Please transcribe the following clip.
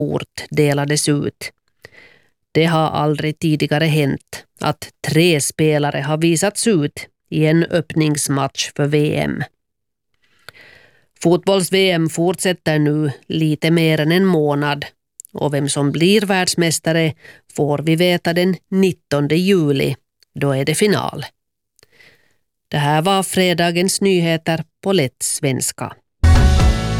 ort delades ut. Det har aldrig tidigare hänt att 3 spelare har visats ut i en öppningsmatch för VM. Fotbolls-VM fortsätter nu lite mer än en månad och vem som blir världsmästare får vi veta den 19 juli. Då är det final. Det här var fredagens nyheter på lätt svenska.